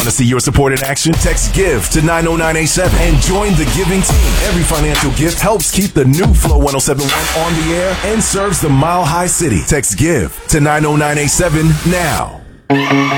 to see your support in action? Text GIVE to 90987 and join the giving team. Every financial gift helps keep the new Flow 1071 on the air and serves the Mile High City. Text GIVE to 90987 now.